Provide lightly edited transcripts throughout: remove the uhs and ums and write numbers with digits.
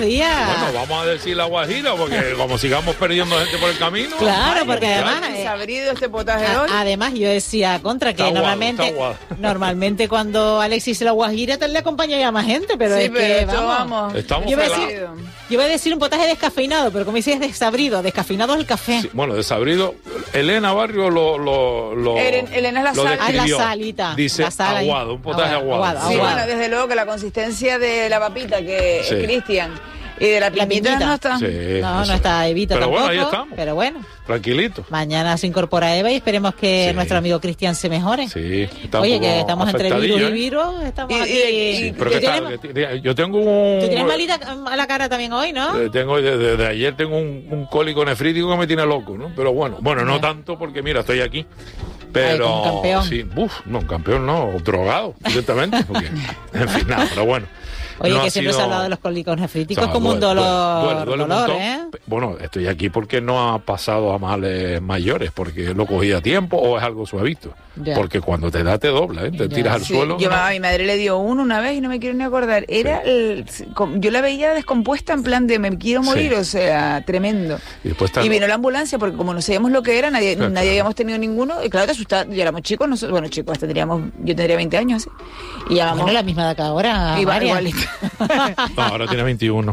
días. Bueno, vamos a decir la Guajira, porque como sigamos perdiendo gente por el camino. Claro, porque además... desabrido este potaje hoy. Además, yo decía, contra, que normalmente cuando Alexis la Guajira te le acompañaría más gente, pero sí, es que, vamos. Estamos yo iba a decir un potaje descafeinado, pero como dices desabrido, descafeinado es el café. Sí, bueno, desabrido. Elena Barrio Elena es la sal. Ah, la salita. Dice la sal aguado, un potaje aguado. Sí, bueno, desde luego que la consistencia de la papita, que es Cristian, y de la pimentita no está. Sí, no está Evita pero tampoco. Bueno, ahí estamos. Pero bueno. Tranquilito. Mañana se incorpora Eva y esperemos que nuestro amigo Cristian se mejore. Sí. Oye, que estamos entre virus y virus. Estamos aquí. Pero yo tengo un... Tú tienes malita a la cara también hoy, ¿no? Desde ayer tengo un cólico nefrítico que me tiene loco, ¿no? Pero bueno, no tanto porque mira, estoy aquí. Pero un campeón. Sí, no, campeón no, drogado directamente, porque, en fin, nada, pero bueno. Oye, que siempre se ha hablado de los cólicos nefríticos como un dolor, ¿eh? Bueno, estoy aquí porque no ha pasado a males mayores, porque lo cogí a tiempo o es algo suavito. Ya. Porque cuando te da, te dobla, ¿eh? Te tiras al suelo. A mi madre le dio uno una vez y no me quiero ni acordar. Yo la veía descompuesta en plan de me quiero morir, o sea, tremendo. Y vino la ambulancia porque como no sabíamos lo que era, nadie habíamos tenido ninguno. Y claro, te asustaba, ya éramos chicos, chicos, yo tendría 20 años, ¿sí? Y llamamos. Bueno, la misma de acá ahora. Igualita. No, ahora tiene 21.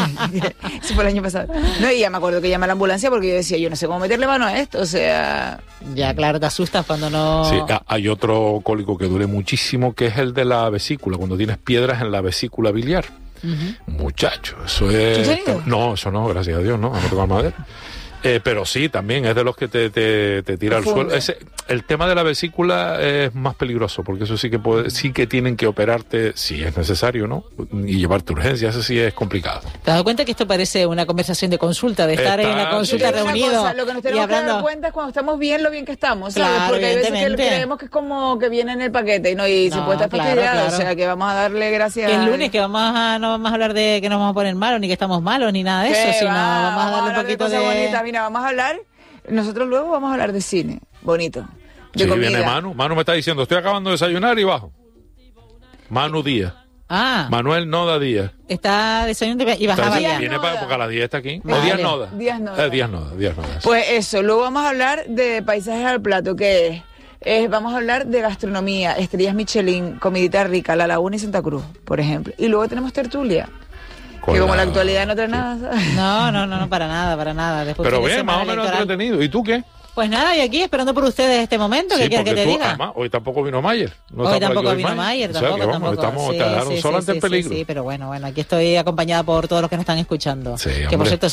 Eso fue el año pasado. No, y ya me acuerdo que llamé a la ambulancia porque yo decía, yo no sé cómo meterle mano a esto, o sea... Ya, claro, te asustas cuando no... Sí, hay otro cólico que duele muchísimo, que es el de la vesícula, cuando tienes piedras en la vesícula biliar. Muchacho, eso es... ¿En serio? No, eso no, gracias a Dios, no, a no tocar madera. Pero sí, también es de los que te tira al suelo. El tema de la vesícula es más peligroso, porque eso sí que tienen que operarte si es necesario, ¿no? Y llevarte urgencias, eso sí es complicado. ¿Te has dado cuenta que esto parece una conversación de consulta, de estar en la consulta reunidos? Lo que nos tenemos que dar cuenta es cuando estamos bien, lo bien que estamos, ¿sabes? Claro, porque hay veces que creemos que es como que viene en el paquete y se puede estar fastidiado, claro. O sea, que vamos a darle gracias. El lunes que no vamos a hablar de que nos vamos a poner malos, ni que estamos malos, ni nada de eso, sino vamos a darle un poquito de... Bonita. Mira, vamos a hablar, nosotros luego vamos a hablar de cine, bonito, de comida. Viene Manu me está diciendo, estoy acabando de desayunar y bajo. Manu Díaz. Manuel Noda Díaz. Está desayunando y bajaba ya. Viene para porque la 10 está aquí. Vale. O Díaz Noda. Díaz Noda. Pues eso, luego vamos a hablar de paisajes al plato, que vamos a hablar de gastronomía, estrellas Michelin, comidita rica, La Laguna y Santa Cruz, por ejemplo. Y luego tenemos tertulia. Que como la actualidad no trae nada, ¿sabes? No, para nada. Después pero bien, más o menos entretenido. ¿Y tú qué? Pues nada, y aquí esperando por ustedes este momento, ¿qué quieres que te diga? Además, hoy tampoco vino Mayer. Hoy tampoco vino Mayer, tampoco. Te dejaron sola ante el peligro. Sí, pero bueno, aquí estoy acompañada por todos los que nos están escuchando. Sí, que por cierto,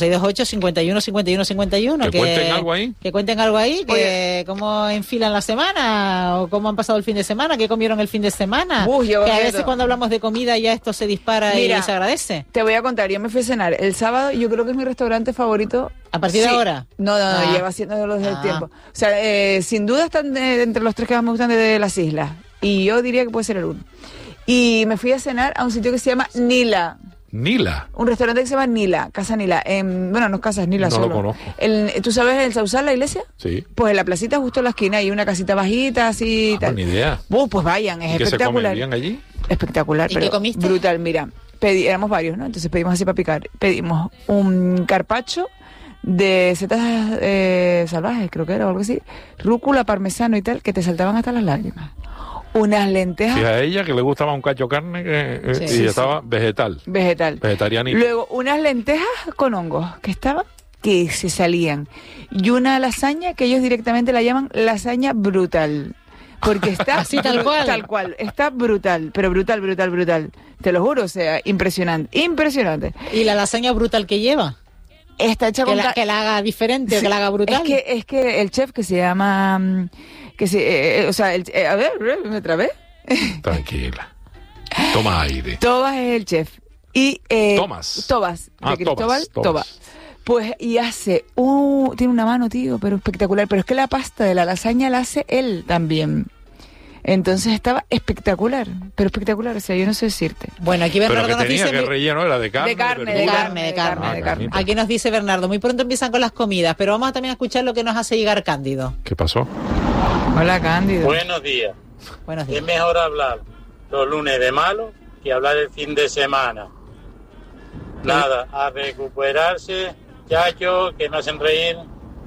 628-51-51-51. Que cuenten algo ahí. Que cuenten algo ahí, que cómo enfilan la semana, o cómo han pasado el fin de semana, qué comieron el fin de semana. Que a veces cuando hablamos de comida ya esto se dispara y se agradece. Te voy a contar, yo me fui a cenar el sábado, yo creo que es mi restaurante favorito. ¿A partir de ahora? No, lleva haciéndolo desde el tiempo. O sea, sin duda están entre los tres que más me gustan de las islas. Y yo diría que puede ser el uno. Y me fui a cenar a un sitio que se llama Nila. ¿Nila? Un restaurante que se llama Nila, Casa Nila. Bueno, no es Casa, es Nila solo. No lo conozco. ¿Tú sabes el Sausal, la iglesia? Sí. Pues en la placita justo en la esquina hay una casita bajita, así tal. Ni idea. Pues vayan, es espectacular. ¿Qué se come bien allí? Espectacular. ¿Y qué comiste? Brutal, mira. Éramos varios, ¿no? Entonces pedimos así para picar. Pedimos un carpaccio de setas salvajes, creo que era, o algo así, rúcula, parmesano y tal, que te saltaban hasta las lágrimas. Unas lentejas. Sí, a ella que le gustaba un cacho carne y estaba vegetal. Vegetarianita. Luego, unas lentejas con hongos que se salían. Y una lasaña que ellos directamente la llaman lasaña brutal. Porque está así tal cual, está brutal, pero brutal. Te lo juro, o sea, impresionante. ¿Y la lasaña brutal que lleva? Está hecha con que la haga diferente, que la haga brutal. Es que el chef que se llama a ver, me trabé. Tranquila. Toma aire. Tobas es el chef. Y Tobas, de Cristóbal Tobas. Pues y tiene una mano, tío, pero espectacular, pero es que la pasta de la lasaña la hace él también. Entonces estaba espectacular, o sea, yo no sé decirte. Bueno, aquí Bernardo nos dice... que relleno era de carne. De carne. Aquí nos dice Bernardo, muy pronto empiezan con las comidas, pero vamos también a escuchar lo que nos hace llegar Cándido. ¿Qué pasó? Hola, Cándido. Buenos días. Es mejor hablar los lunes de malo que hablar el fin de semana. Nada, a recuperarse, Yayo, que no hacen reír.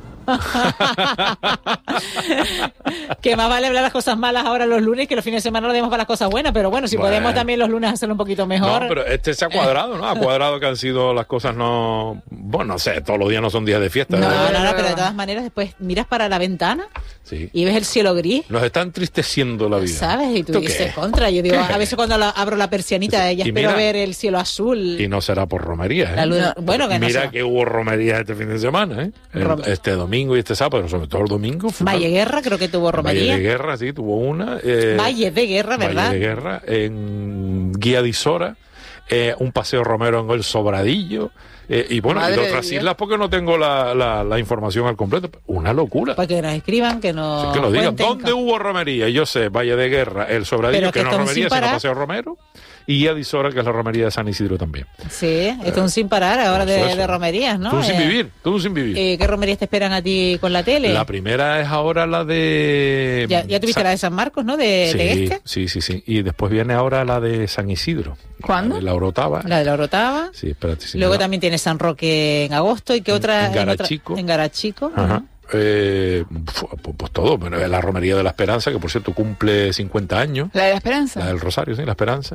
Que más vale hablar las cosas malas ahora los lunes, que los fines de semana lo demos para las cosas buenas, pero bueno, si podemos también los lunes hacerlo un poquito mejor. No, pero se ha cuadrado, ¿no? Ha cuadrado que han sido las cosas no... Bueno, no sé, todos los días no son días de fiesta. No, pero de todas maneras después miras para la ventana y ves el cielo gris. Nos está entristeciendo la vida. ¿Sabes? Y tú dices, contra. Yo digo, a veces cuando abro la persianita, ya espero ver el cielo azul. Y no será por romería, ¿eh? Bueno, que mira que hubo romería este fin de semana, ¿eh? Este domingo y este sábado, pero sobre todo el domingo. Valle Guerra creo que tuvo romería. Valle de Guerra, sí, tuvo una. Valle de Guerra, ¿verdad? Valle de Guerra, en Guía de Isora, un paseo romero en el Sobradillo, y bueno, y de otras islas porque no tengo la información al completo. Una locura. Para que nos escriban, que nos digan, ¿dónde hubo romería? Yo sé, Valle de Guerra, el Sobradillo, que no es romería, sino paseo romero. Y Guía de Isora, que es la romería de San Isidro también. Sí, esto es un sin parar ahora de romerías, ¿no? Tú sin vivir. ¿Qué romerías te esperan a ti con la tele? La primera es ahora la de... Ya tuviste la de San Marcos, ¿no? De Sí. Y después viene ahora la de San Isidro. ¿Cuándo? La de la Orotava. La de la Orotava. Sí, espérate. Luego también tiene San Roque en agosto. ¿Y qué otra? En Garachico. En Garachico. Ajá. Pues todo, bueno, la Romería de la Esperanza, que por cierto cumple 50 años. ¿La de la Esperanza? La del Rosario, sí, la Esperanza.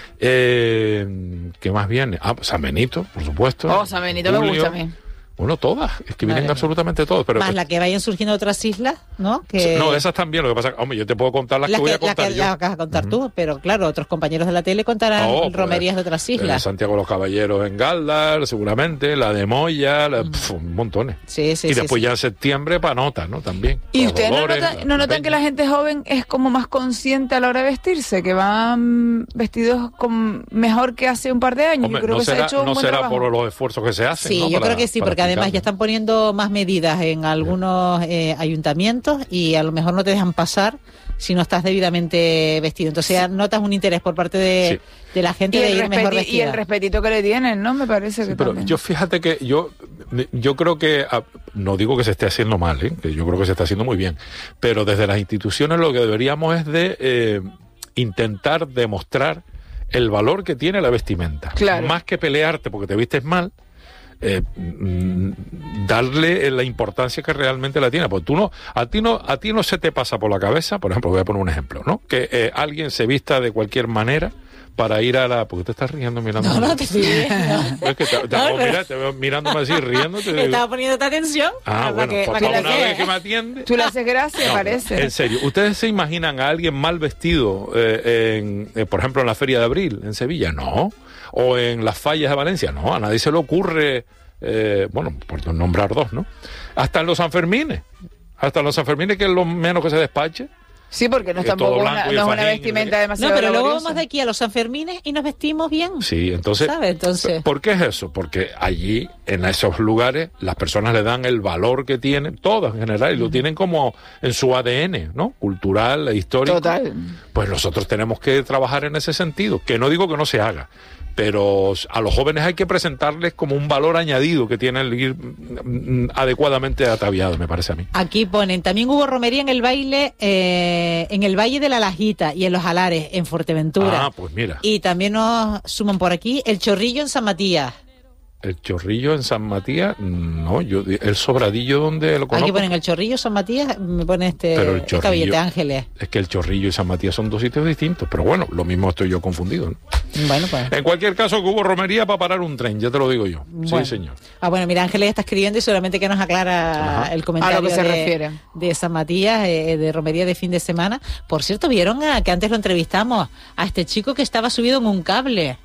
¿Qué más viene? San Benito, por supuesto. San Benito me gusta a mí. Bueno, todas, es que vienen absolutamente todas. Pero más la que vayan surgiendo otras islas, ¿no? No, esas también, lo que pasa es que, hombre, yo te puedo contar las que voy a contar yo. Las vas a contar tú, pero claro, otros compañeros de la tele contarán romerías de otras islas. Santiago de los Caballeros en Galdar, seguramente, la de Moya, montones. Sí. Y después ya en septiembre para notas, ¿no? También. ¿Y ustedes no notan que la gente joven es como más consciente a la hora de vestirse? Que van vestidos mejor que hace un par de años. Hombre, yo creo que se ha hecho un buen trabajo. Por los esfuerzos que se hacen, sí, ¿no? Yo creo que sí, porque además ya están poniendo más medidas en algunos ayuntamientos y a lo mejor no te dejan pasar si no estás debidamente vestido. Entonces ya notas un interés por parte de la gente de ir mejor vestida. Y el respetito que le tienen, ¿no? Me parece que pero también. Yo fíjate que yo creo que, no digo que se esté haciendo mal, que yo creo que se está haciendo muy bien, pero desde las instituciones lo que deberíamos es de intentar demostrar el valor que tiene la vestimenta. Claro. Más que pelearte porque te vistes mal, darle la importancia que realmente la tiene. Porque a ti no se te pasa por la cabeza, por ejemplo, voy a poner un ejemplo, ¿no? Que alguien se vista de cualquier manera para ir a la... ¿Por qué te estás riendo mirándome? No, te estoy viendo. Es que te veo mirándome así, riéndote. Te estaba poniéndote atención. Bueno, una vez que me atiende... Tú le haces gracia, parece. En serio, ¿ustedes se imaginan a alguien mal vestido, por ejemplo, en la Feria de Abril, en Sevilla? No. O en las Fallas de Valencia, no. A nadie se le ocurre, por nombrar dos, ¿no? Hasta en los Sanfermines. Que es lo menos que se despache. Sí, porque no es tampoco no es una vestimenta demasiado No, pero luego laboriosa. vamos de aquí a los Sanfermines y nos vestimos bien. Sí, entonces, ¿sabes? ¿Por qué es eso? Porque allí, en esos lugares, las personas le dan el valor que tienen, todas en general, y lo tienen como en su ADN, ¿no? Cultural, histórico. Total. Pues nosotros tenemos que trabajar en ese sentido, que no digo que no se haga, pero a los jóvenes hay que presentarles como un valor añadido que tiene el ir adecuadamente ataviado, me parece a mí. Aquí ponen, también hubo romería en el baile, en el Valle de la Lajita y en los Alares, en Fuerteventura. Pues mira. Y también nos suman por aquí el Chorrillo en San Matías. El Chorrillo en San Matías, no, el Sobradillo donde lo conozco. Aquí ponen el Chorrillo, San Matías, me pone pero el Chorrillo, de Ángeles. Es que el Chorrillo y San Matías son dos sitios distintos, pero bueno, lo mismo estoy yo confundido, ¿no? Bueno, pues. En cualquier caso, que hubo romería para parar un tren, ya te lo digo yo. Bueno. Sí, señor. Bueno, mira, Ángeles está escribiendo y solamente que nos aclara el comentario a lo que se refiere de San Matías, de romería de fin de semana. Por cierto, ¿vieron que antes lo entrevistamos a este chico que estaba subido en un cable?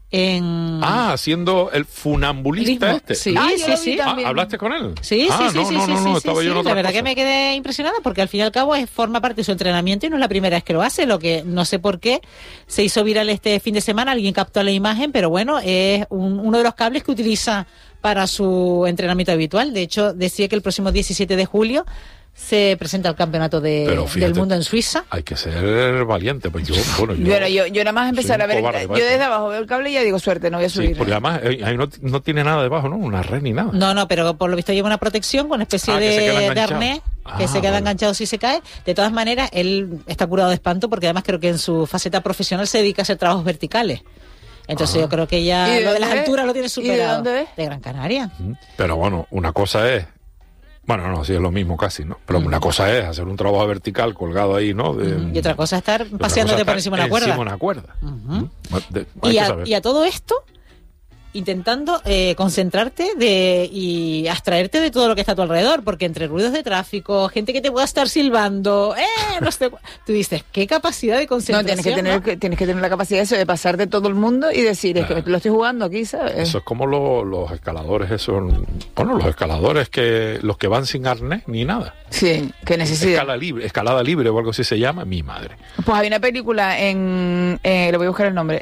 Siendo el funambulista este. Sí. ¿Hablaste con él? Sí, no, estaba yo en otra la verdad cosa. que me quedé impresionada porque al fin y al cabo forma parte de su entrenamiento y no es la primera vez que lo hace, lo que no sé por qué se hizo viral este fin de semana, alguien captó la imagen, pero bueno, es uno de los cables que utiliza para su entrenamiento habitual. De hecho, decía que el próximo 17 de julio se presenta el campeonato del mundo en Suiza. Hay que ser valiente, pues yo nada más empezar a ver, yo desde abajo veo el cable y ya digo, suerte, no voy a subir. Sí, porque además ahí no tiene nada debajo, ¿no? Una red ni nada. No, pero por lo visto lleva una protección con una especie de arnés que se queda enganchado si se cae. De todas maneras, él está curado de espanto porque además creo que en su faceta profesional se dedica a hacer trabajos verticales. Entonces yo creo que ya lo de las alturas lo tiene superado. ¿Y de dónde es? De Gran Canaria. Pero bueno, una cosa es... Bueno, no, sí es lo mismo casi, ¿no? Pero una cosa es hacer un trabajo vertical colgado ahí, ¿no? Y otra cosa es estar paseándote por encima de una cuerda. Encima de una cuerda. Y a todo esto, intentando concentrarte y abstraerte de todo lo que está a tu alrededor, porque entre ruidos de tráfico, gente que te pueda estar silbando, no sé, tú dices, ¿qué capacidad de concentración? No, tienes que tener la capacidad de pasar de todo el mundo y decir, es que lo estoy jugando aquí, ¿sabes? Eso es como los escaladores, los escaladores los que van sin arnés ni nada. Sí, que necesitan. Escalada libre o algo así se llama, mi madre. Pues hay una película le voy a buscar el nombre,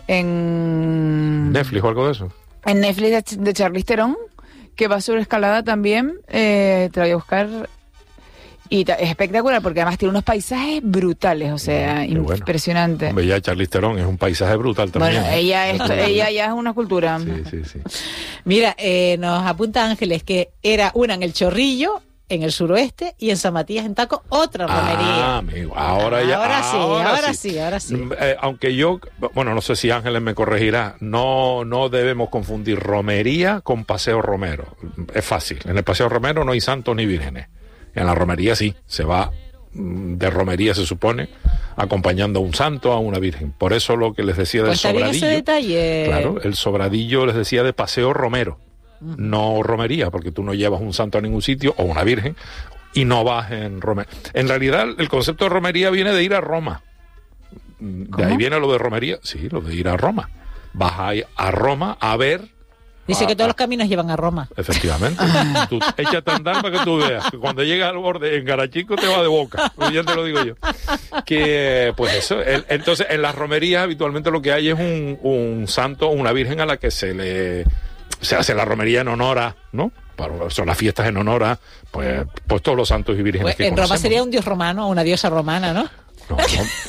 en Netflix o algo de eso. En Netflix de Charlize Theron, que va sobre escalada también, te la voy a buscar, y es espectacular porque además tiene unos paisajes brutales, o sea, impresionante. Hombre, ya Charlize Theron es un paisaje brutal también. Bueno, ella ya es una escultura. Sí. Mira, nos apunta Ángeles que era una en El Chorrillo, en el suroeste, y en San Matías, en Taco, otra romería. Amigo, ahora sí. Aunque yo, bueno, no sé si Ángeles me corregirá, no debemos confundir romería con paseo romero. Es fácil. En el paseo romero no hay santos ni vírgenes. En la romería sí, se va de romería, se supone, acompañando a un santo, a una virgen. Por eso lo que les decía del sobradillo. Ese detalle. Claro, el sobradillo les decía de paseo romero. No romería, porque tú no llevas un santo a ningún sitio, o una virgen, y no vas en romería. En realidad, el concepto de romería viene de ir a Roma. De ahí viene lo de romería, sí, lo de ir a Roma. Vas a Roma a ver... Dice que todos los caminos llevan a Roma. Efectivamente. Tú échate a andar para que tú veas. Que cuando llegas al borde, en Garachico te va de boca. Ya te lo digo yo. Que, pues eso. Entonces, en las romerías habitualmente lo que hay es un santo o una virgen a la que se hace la romería en honor a, ¿no? Son las fiestas en honor a, pues todos los santos y vírgenes que en Roma sería un dios romano, una diosa romana, ¿no? No.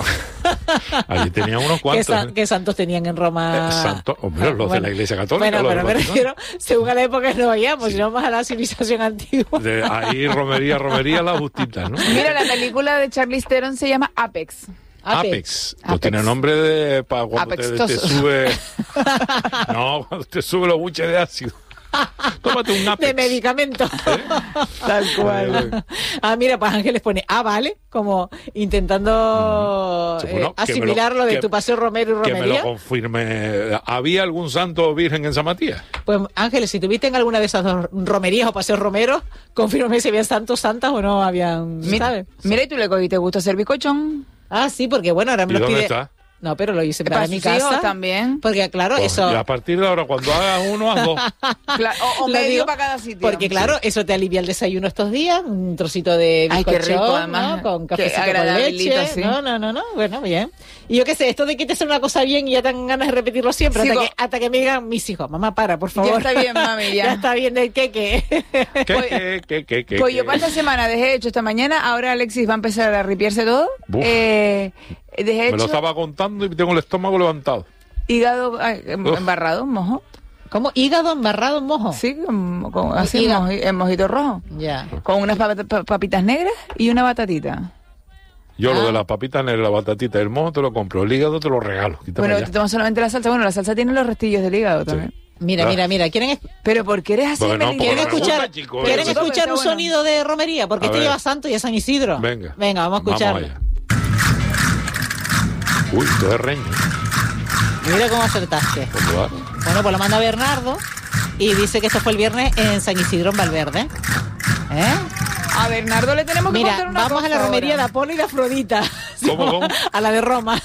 Allí tenían unos cuantos. ¿Qué santos tenían en Roma? Santos, hombre, los de la Iglesia Católica. Bueno, pero me refiero, según a la época que nos vayamos, si no más a la civilización antigua. Ahí romería, la justita, ¿no? Mira, la película de Charlize Theron se llama Apex. Pues tiene nombre de cuando te sube. No, cuando te sube los buches de ácido. Tómate un Apex. De medicamento. Tal cual. Mira, pues Ángeles pone, vale, como intentando asimilarlo de tu paseo romero y romería. Que me lo confirme. ¿Había algún santo o virgen en San Matías? Pues Ángeles, si tuviste en alguna de esas dos romerías o paseos romeros, confírmame si habían santos, santas o no habían, ¿sabes? Mira, ¿y tú te gusta hacer bizcochón? Sí, porque bueno, ahora me lo pide. ¿Dónde está? No, pero lo hice para mi casa también. Porque claro, eso... Y a partir de ahora, cuando hagas uno, haz dos. o medio para cada sitio. Porque claro, eso te alivia el desayuno estos días, un trocito de bizcochón, qué rico, además, ¿no? Con cafecito con leche. Sí. No, bueno, bien. Y yo qué sé, esto de que te hacen una cosa bien y ya tengan ganas de repetirlo siempre, sí, hasta que me digan mis hijos, mamá, por favor. Ya está bien, mami, ya. Ya está bien del queque. Pues yo para esta semana dejé hecho esta mañana, ahora Alexis va a empezar a ripiarse todo. Me lo estaba contando y tengo el estómago levantado. Hígado embarrado, mojo. ¿Cómo? ¿Hígado embarrado en mojo? Sí, así en mojito rojo. Ya. Con unas papitas negras y una batatita. Yo lo de las papitas negras, la batatita, el mojo te lo compro, el hígado te lo regalo. Bueno, te tomas solamente la salsa. Bueno, la salsa tiene los restillos del hígado también. Mira, ¿quieren pero ¿por qué eres así? Bueno, ¿Quieren escuchar un sonido de romería? Porque este lleva santo y es San Isidro. Venga, vamos a escucharlo. Uy, esto es reño. Mira cómo acertaste. Bueno, pues lo manda Bernardo y dice que esto fue el viernes en San Isidro, en Valverde. A Bernardo le tenemos que contar una cosa. Vamos a la romería de Apolo y de Afrodita. ¿Cómo? A la de Roma.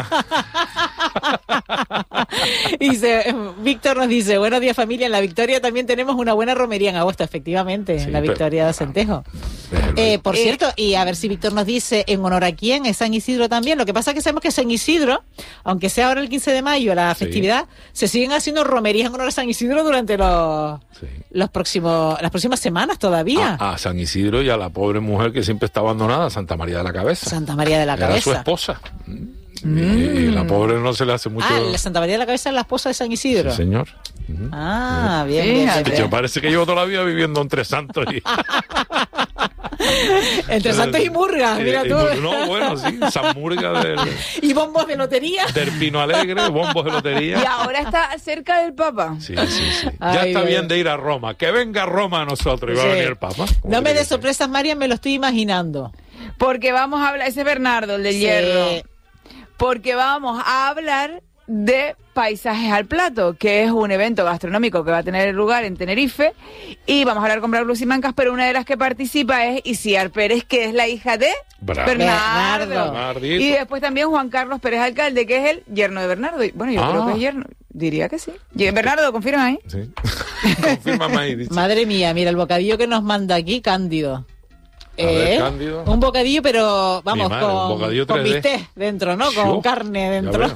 Víctor nos dice, buenos días familia, en La Victoria también tenemos una buena romería en agosto, efectivamente, en La Victoria de Centejo. Por cierto, y a ver si Víctor nos dice en honor a quién, es San Isidro también. Lo que pasa es que sabemos que San Isidro, aunque sea ahora el 15 de mayo, la festividad, se siguen haciendo romerías en honor a San Isidro durante las próximas semanas todavía. A San Isidro y a la pobre mujer que siempre está abandonada, Santa María de la Cabeza. Santa María de la Cabeza. Era su esposa. Y la pobre no se le hace mucho. La Santa María de la Cabeza es la esposa de San Isidro. Sí, señor. Bien. Parece que llevo toda la vida viviendo entre santos. Entre santos y murgas, mira tú. No, bueno, sí, San Murga y bombos de lotería. Del Pino Alegre, bombos de lotería. Y ahora está cerca del Papa. Sí. Ya está bien de ir a Roma. Que venga a Roma a nosotros y va a venir el Papa. No me des sorpresas, María, me lo estoy imaginando. Porque vamos a hablar, ese es Bernardo, el del hierro. Porque vamos a hablar de Paisajes al Plato, que es un evento gastronómico que va a tener lugar en Tenerife, y vamos a hablar con Braulio Simancas, pero una de las que participa es Isiar Pérez, que es la hija de Bernardo. Y después también Juan Carlos Pérez Alcalde, que es el yerno de Bernardo. Bueno, yo creo que es yerno, diría que sí. Bernardo, ¿confirma ahí? Sí. Confirma ahí. Dicho. Madre mía, mira el bocadillo que nos manda aquí Cándido. Cándido. Un bocadillo, pero vamos, con bistec dentro, ¿no? Con carne dentro.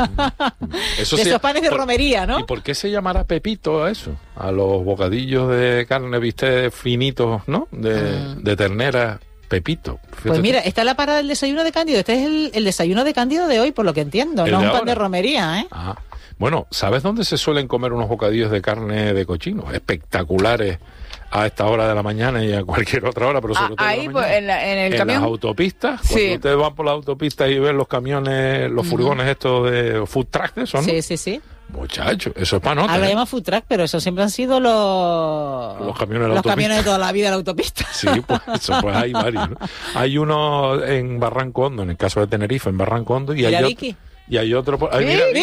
Eso de esos panes de romería, ¿no? ¿Y por qué se llamará Pepito a eso? A los bocadillos de carne, bistec finitos, ¿no? De ternera, Pepito. Fíjate. Pues mira, está la parada del desayuno de Cándido. Este es el desayuno de Cándido de hoy, por lo que entiendo. No un pan de romería, ¿eh? Bueno, ¿sabes dónde se suelen comer unos bocadillos de carne de cochino? Espectaculares. A esta hora de la mañana y a cualquier otra hora, pero sobre todo ahí, pues, en el camión. En las autopistas, cuando ustedes van por las autopistas y ven los camiones, los furgones estos de food truck, ¿eso no? Sí. Muchachos, eso es para nota. Ahora llama food truck, pero eso siempre han sido los camiones de toda la vida de la autopista. Sí, pues eso, pues hay varios, ¿no? Hay uno en Barranco Hondo, en el caso de Tenerife, en Barranco Hondo, y hay otro por ahí. Mira,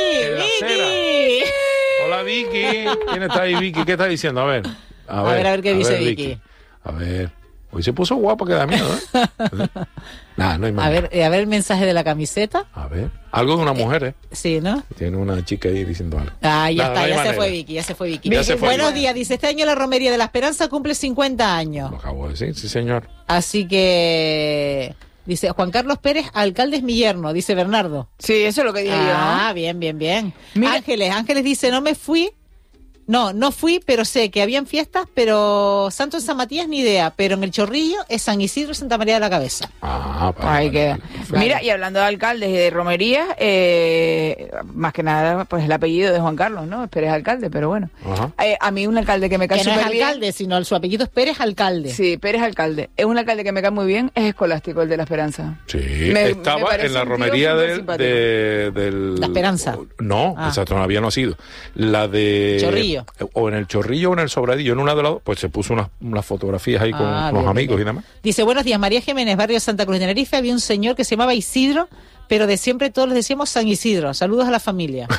¡Vicky! Hola, Vicky. ¿Quién está ahí, Vicky? ¿Qué está diciendo? A ver qué dice Vicky. A ver. Hoy se puso guapa que da miedo, ¿eh? Nah, no hay más. A ver el mensaje de la camiseta. A ver. Algo de una mujer, ¿eh? Sí, ¿no? Tiene una chica ahí diciendo algo. Ya se fue Vicky. Buenos días. Dice, este año la Romería de la Esperanza cumple 50 años. Lo acabo de decir, sí, señor. Así que... Dice, Juan Carlos Pérez, alcalde es mi yerno, dice Bernardo. Sí, eso es lo que dije yo. Bien. Mira. Ángeles dice, no fui, pero sé que habían fiestas, pero Santo en San Matías ni idea, pero en el Chorrillo es San Isidro y Santa María de la Cabeza. Ahí queda. Mira, y hablando de alcaldes y de romerías, más que nada, pues el apellido de Juan Carlos, ¿no? Es Pérez Alcalde, pero bueno. A mí un alcalde que me cae súper bien. Que no es alcalde, sino su apellido es Pérez Alcalde. Sí, Pérez Alcalde. Es un alcalde que me cae muy bien, es Escolástico, el de La Esperanza. Sí, estaba en la romería del... La Esperanza. No, esa todavía no ha sido. La de... Chorrillo. O en el Chorrillo o en el Sobradillo, en una de las dos, pues se puso unas fotografías ahí con los amigos y demás. Dice, buenos días, María Jiménez, barrio Santa Cruz de Tenerife, había un señor que se llamaba Isidro, pero de siempre todos les decíamos San Isidro. Saludos a la familia.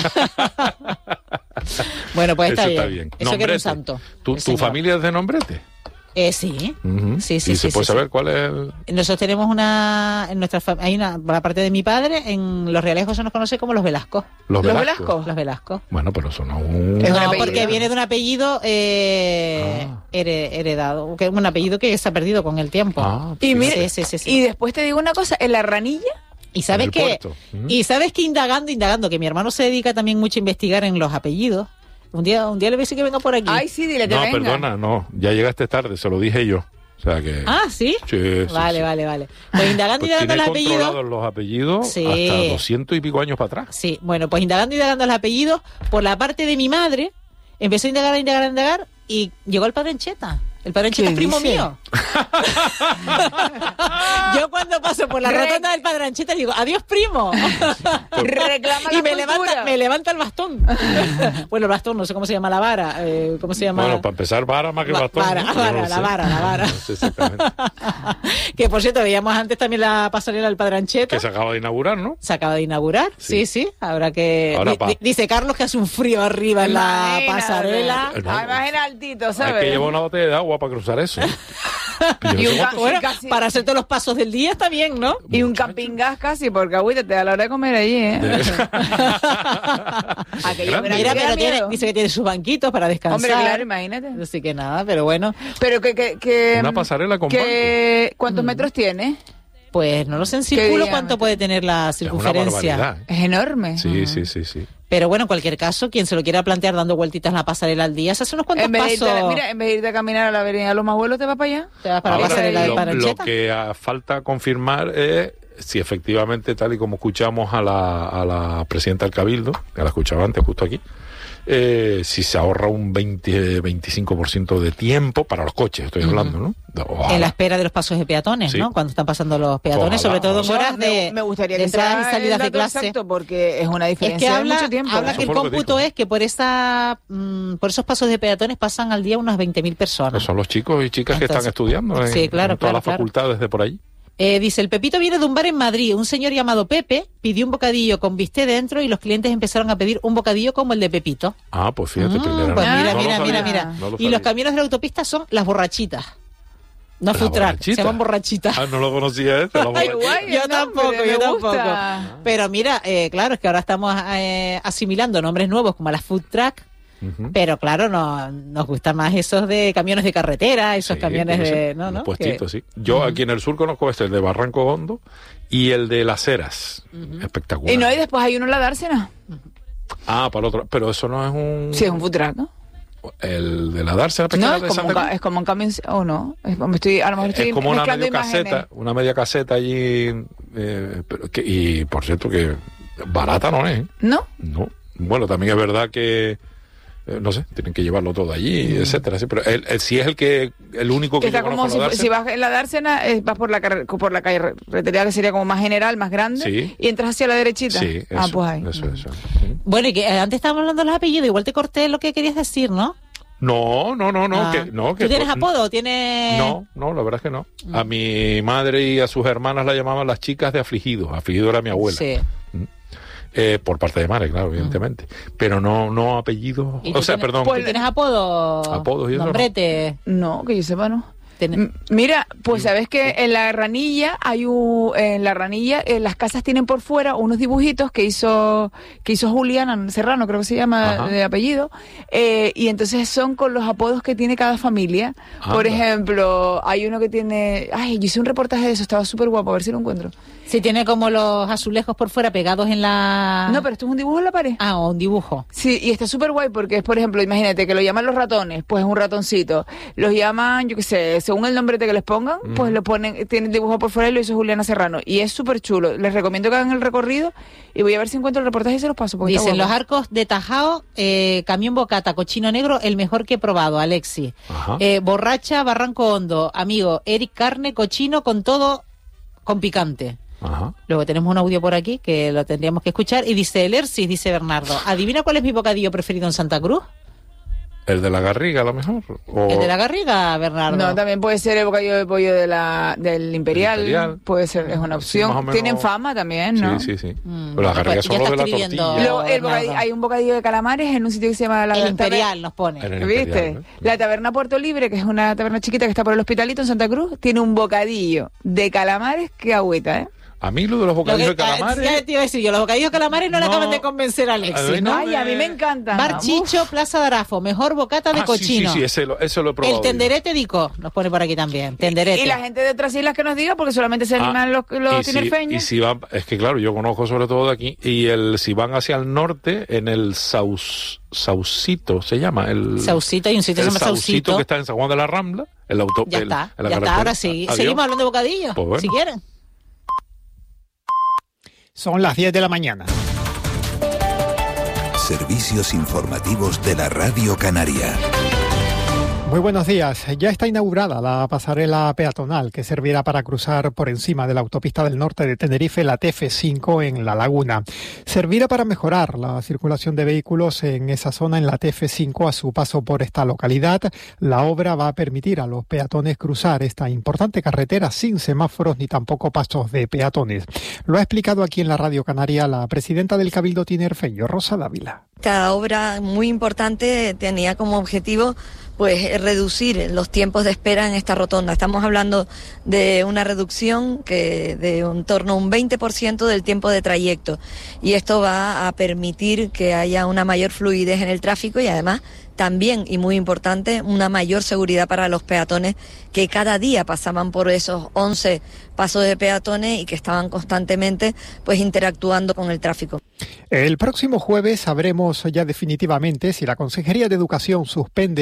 Bueno, pues está bien. Eso que era un santo. ¿Tu familia es de Nombrete? Sí. Sí. ¿Y se puede saber cuál es Nosotros tenemos en nuestra hay la parte de mi padre, en Los Realejos se nos conoce como los Velasco. ¿Los Velasco? Los Velasco. Bueno, pero eso no porque viene de un apellido heredado, que es un apellido que se ha perdido con el tiempo. Y mira, y después te digo una cosa, en La Ranilla. Y sabes que indagando, que mi hermano se dedica también mucho a investigar en los apellidos. Un día le voy a decir que venga por aquí. Ay, sí, dile que venga. Perdona, ya llegaste tarde, se lo dije yo. O sea que... ¿sí? Sí. Vale. Pues indagando los apellidos... controlados los apellidos hasta 200 y pico años para atrás. Sí, bueno, pues indagando los apellidos, por la parte de mi madre, empezó a indagar y llegó el padre Ancheta. El padre Ancheta es primo mío. Yo cuando paso por la rotonda del padre Ancheta digo, adiós primo. Reclama y me levanta el bastón. Bueno, el bastón, no sé cómo se llama la vara. ¿Cómo se llama? Bueno, para empezar, vara más que bastón. La vara. No sé exactamente. Que por cierto, veíamos antes también la pasarela del padre Ancheta. Que se acaba de inaugurar, ¿no? Se acaba de inaugurar, sí. Habrá que... Dice Carlos que hace un frío arriba en la pasarela. Imagina altito, ¿sabes? Hay que llevar una botella de agua para cruzar eso. Y para hacerte los pasos del día está bien, ¿no? Y un camping gas casi, porque agüita te da la hora de comer allí, ¿eh? Mira, pero dice que tiene sus banquitos para descansar. Hombre, claro, imagínate. Así que nada, pero bueno. Pero que una pasarela con banco. ¿Cuántos metros tiene? Pues no lo sé en círculo cuánto puede tener la circunferencia. Es enorme. Sí. Pero bueno, en cualquier caso, quien se lo quiera plantear dando vueltitas la pasarela al día, se hace unos cuantos pasos. En vez de irte a caminar a la avenida de los más abuelos, ¿te vas para allá? Te vas para la pasarela de Parancheta. Lo que falta confirmar es si efectivamente, tal y como escuchamos a la presidenta del Cabildo, que la escuchaba antes justo aquí, si se ahorra un 20-25% de tiempo para los coches, estoy hablando, ¿no? En la espera de los pasos de peatones, ¿no? Cuando están pasando los peatones, sobre todo en horas de gustaría que entradas y salidas de clase. Exacto, porque es una diferencia de mucho tiempo. Habla que el cómputo es que por esos pasos de peatones pasan al día unas 20.000 personas. Pues son los chicos y chicas que están estudiando en todas las facultades de por allí. Dice, el Pepito viene de un bar en Madrid. Un señor llamado Pepe pidió un bocadillo con bistec dentro y los clientes empezaron a pedir un bocadillo como el de Pepito. Ah, pues fíjate. Pues mira. Y los camiones de la autopista son las borrachitas. No food truck, se llaman borrachitas. Ah, no lo conocía Yo tampoco. Pero mira, claro, es que ahora estamos asimilando nombres nuevos como las food truck. Pero claro, nos gustan más esos de camiones de carretera, esos camiones de... ¿no? Puestitos, sí. Yo aquí en el sur conozco el de Barranco Hondo y el de Las Heras. Espectacular. Y después hay uno en la Dársena. Ah, para el otro. Pero eso no es un... Sí, es un food truck, ¿no? El de la Dársena. No, es como un camión... ¿O no? A lo mejor estoy es como mezclando una media caseta allí. Y por cierto que barata no es. ¿No? No. Bueno, también es verdad que... no sé, tienen que llevarlo todo allí, etcétera. Sí, pero él sí es el único que está como si vas en la Dársena, vas por la carretera que sería como más general, más grande, y entras hacia la derechita. Sí, pues ahí. Eso. Bueno, y que antes estábamos hablando de los apellidos, igual te corté lo que querías decir, ¿no? No. ¿Tú tienes apodo o tienes...? No, la verdad es que no. A mi madre y a sus hermanas la llamaban las chicas de Afligido. Afligido era mi abuela. Sí. Por parte de madre, claro, evidentemente. Pero no apellido. O sea, perdón. Pues ¿tienes apodos y eso? ¿Nombrete? No, que yo sepa, no. Mira, pues sabes que en la Ranilla las casas tienen por fuera unos dibujitos que hizo Juliana Serrano, creo que se llama de apellido, y entonces son con los apodos que tiene cada familia. Por ejemplo, hay uno que tiene, yo hice un reportaje de eso, estaba súper guapo, a ver si lo encuentro. Sí, tiene como los azulejos por fuera pegados en la... No, pero esto es un dibujo en la pared. Ah, un dibujo. Sí, y está súper guay porque es, por ejemplo, imagínate que lo llaman los ratones, pues es un ratoncito. Los llaman, yo qué sé, según el nombre que les pongan, pues lo ponen, tienen dibujo por fuera y lo hizo Juliana Serrano. Y es súper chulo. Les recomiendo que hagan el recorrido y voy a ver si encuentro el reportaje y se los paso. Dicen, los arcos de Tajao, camión bocata, cochino negro, el mejor que he probado, Alexi. Borracha, Barranco Hondo, amigo, Eric Carne, cochino con todo, con picante. Luego tenemos un audio por aquí que lo tendríamos que escuchar y dice el Ercis, dice Bernardo, ¿adivina cuál es mi bocadillo preferido en Santa Cruz? ¿El de la Garriga, a lo mejor? ¿El de la Garriga, Bernardo? No, también puede ser el bocadillo de pollo del Imperial. Puede ser, es una opción. Sí, tienen fama también, ¿no? Sí. Pero la Garriga son los de la tortilla. Hay un bocadillo de calamares en un sitio que se llama El Imperial, nos pone. ¿Viste? La taberna Puerto Libre, que es una taberna chiquita que está por el Hospitalito en Santa Cruz, tiene un bocadillo de calamares que agüita, ¿eh? A mí lo de los bocadillos de calamares... Ya te iba a decir yo, los bocadillos de calamares no le acaban de convencer a Alexis, ¿no? Ay, a mí me encantan. Bar Chicho, Plaza de Arafo, mejor bocata de cochino. Sí, eso lo he probado. El tenderete dico, nos pone por aquí también, tenderete. Y la gente de otras islas que nos diga, porque solamente se animan los tinerfeños. Y si van, es que claro, yo conozco sobre todo de aquí, y si van hacia el norte, en el Saucito, se llama. Saucito, hay un sitio que se llama Saucito. Que está en San Juan de la Rambla. Ya está, ahora sí. Seguimos hablando de bocadillos, pues bueno. Si quieren. Son las 10 de la mañana. Servicios informativos de la Radio Canaria. Muy buenos días. Ya está inaugurada la pasarela peatonal que servirá para cruzar por encima de la autopista del norte de Tenerife, la TF5 en La Laguna. Servirá para mejorar la circulación de vehículos en esa zona, en la TF5, a su paso por esta localidad. La obra va a permitir a los peatones cruzar esta importante carretera sin semáforos ni tampoco pasos de peatones. Lo ha explicado aquí en la Radio Canaria la presidenta del Cabildo tinerfeño, Rosa Dávila. Esta obra muy importante tenía como objetivo reducir los tiempos de espera en esta rotonda. Estamos hablando de una reducción que de en torno a un 20% del tiempo de trayecto, y esto va a permitir que haya una mayor fluidez en el tráfico y además también, y muy importante, una mayor seguridad para los peatones que cada día pasaban por esos 11 pasos de peatones y que estaban constantemente interactuando con el tráfico. El próximo jueves sabremos ya definitivamente si la Consejería de Educación suspende o no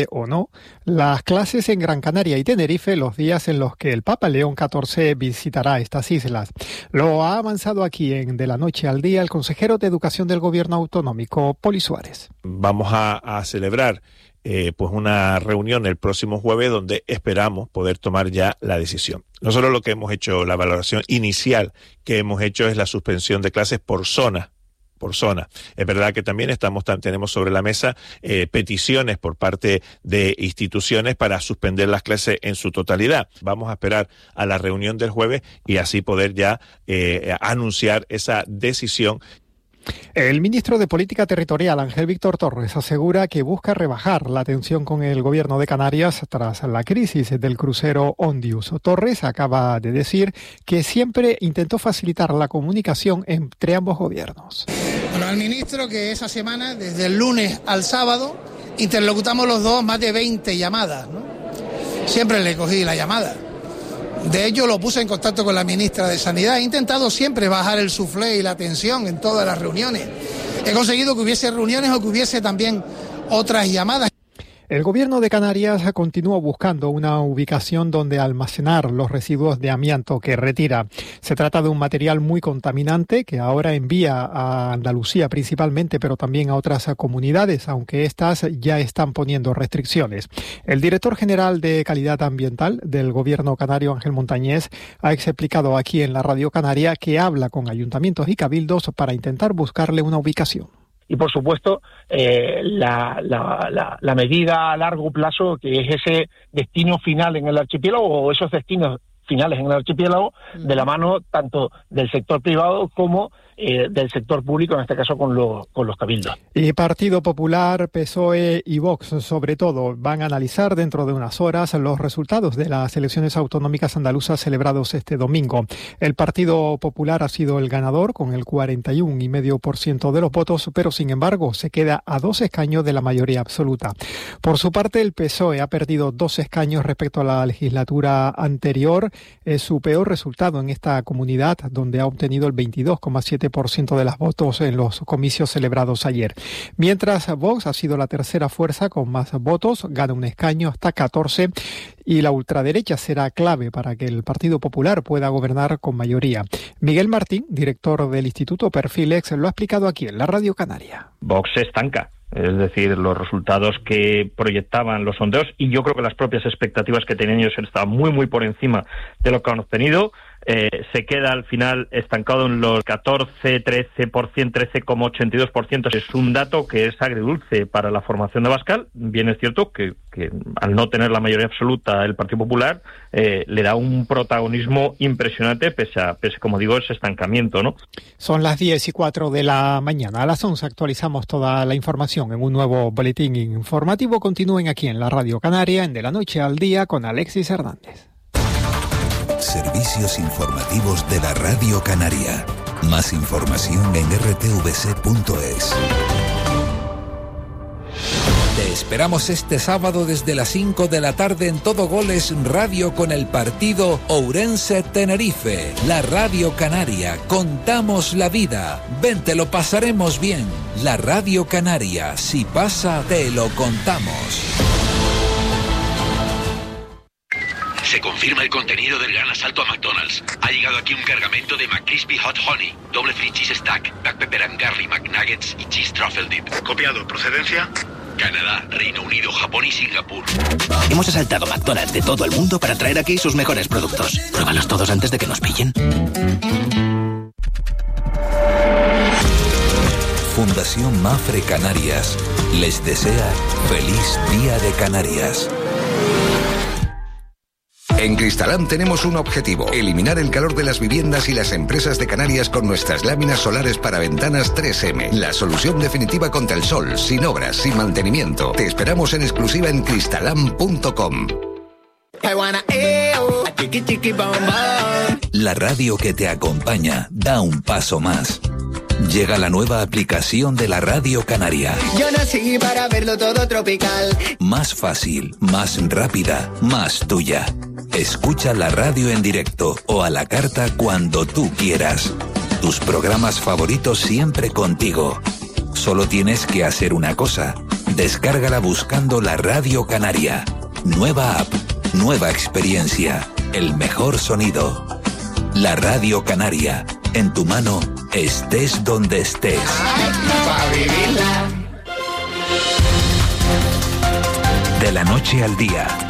suspendido las clases en Gran Canaria y Tenerife los días en los que el Papa León XIV visitará estas islas. Lo ha avanzado aquí en De la Noche al Día el consejero de Educación del Gobierno Autonómico, Poli Suárez. Vamos a celebrar pues una reunión el próximo jueves donde esperamos poder tomar ya la decisión. Nosotros lo que hemos hecho, la valoración inicial que hemos hecho es la suspensión de clases por zona. Es verdad que también tenemos sobre la mesa peticiones por parte de instituciones para suspender las clases en su totalidad. Vamos a esperar a la reunión del jueves y así poder ya anunciar esa decisión. El ministro de Política Territorial, Ángel Víctor Torres, asegura que busca rebajar la tensión con el gobierno de Canarias tras la crisis del crucero Ondius. Torres acaba de decir que siempre intentó facilitar la comunicación entre ambos gobiernos. Bueno, al ministro que esa semana, desde el lunes al sábado, interlocutamos los dos más de 20 llamadas, ¿no? Siempre le cogí la llamada. De hecho, lo puse en contacto con la ministra de Sanidad. He intentado siempre bajar el suflé y la tensión en todas las reuniones. He conseguido que hubiese reuniones o que hubiese también otras llamadas. El gobierno de Canarias continúa buscando una ubicación donde almacenar los residuos de amianto que retira. Se trata de un material muy contaminante que ahora envía a Andalucía principalmente, pero también a otras comunidades, aunque estas ya están poniendo restricciones. El director general de Calidad Ambiental del gobierno canario, Ángel Montañés, ha explicado aquí en la Radio Canaria que habla con ayuntamientos y cabildos para intentar buscarle una ubicación. Y, por supuesto, la medida a largo plazo, que es ese destino final en el archipiélago, o esos destinos finales en el archipiélago, de la mano tanto del sector privado como del sector público, en este caso con los cabildos. Y Partido Popular, PSOE y Vox, sobre todo, van a analizar dentro de unas horas los resultados de las elecciones autonómicas andaluzas celebrados este domingo. El Partido Popular ha sido el ganador con el 41,5% de los votos, pero sin embargo se queda a 2 escaños de la mayoría absoluta. Por su parte, el PSOE ha perdido 2 escaños respecto a la legislatura anterior. Es su peor resultado en esta comunidad, donde ha obtenido el 22,7% de los votos en los comicios celebrados ayer. Mientras Vox ha sido la tercera fuerza con más votos, gana un escaño hasta 14, y la ultraderecha será clave para que el Partido Popular pueda gobernar con mayoría. Miguel Martín, director del Instituto Perfilex, lo ha explicado aquí en la Radio Canaria. Vox se estanca. Es decir, los resultados que proyectaban los sondeos, y yo creo que las propias expectativas que tenían ellos estaban muy por encima de lo que han obtenido. Se queda al final estancado en los 13,82%. Es un dato que es agridulce para la formación de Abascal. Bien es cierto que al no tener la mayoría absoluta el Partido Popular, le da un protagonismo impresionante pese como digo, ese estancamiento, ¿no? Son las 10:04 de la mañana. A las 11 actualizamos toda la información en un nuevo boletín informativo. Continúen aquí en la Radio Canaria, en De la Noche al Día, con Alexis Hernández. Servicios informativos de la Radio Canaria. Más información en rtvc.es. Te esperamos este sábado desde las 5 de la tarde en Todo Goles Radio con el partido Ourense-Tenerife. La Radio Canaria. Contamos la vida. Ven, te lo pasaremos bien. La Radio Canaria. Si pasa, te lo contamos. Se confirma el contenido del gran asalto a McDonald's. Ha llegado aquí un cargamento de McCrispy Hot Honey, doble free cheese stack, black pepper and garlic McNuggets y cheese truffle dip. Copiado. ¿Procedencia? Canadá, Reino Unido, Japón y Singapur. Hemos asaltado McDonald's de todo el mundo para traer aquí sus mejores productos. Pruébalos todos antes de que nos pillen. Fundación Mafre Canarias les desea feliz Día de Canarias. En Cristalam tenemos un objetivo: eliminar el calor de las viviendas y las empresas de Canarias con nuestras láminas solares para ventanas 3M. La solución definitiva contra el sol, sin obras, sin mantenimiento. Te esperamos en exclusiva en cristalam.com. La radio que te acompaña da un paso más. Llega la nueva aplicación de la Radio Canaria. Yo nací para verlo todo tropical. Más fácil, más rápida, más tuya. Escucha la radio en directo o a la carta cuando tú quieras. Tus programas favoritos siempre contigo. Solo tienes que hacer una cosa: Descárgala buscando La Radio Canaria. Nueva app, nueva experiencia, el mejor sonido. La Radio Canaria, en tu mano, estés donde estés. De la noche al día,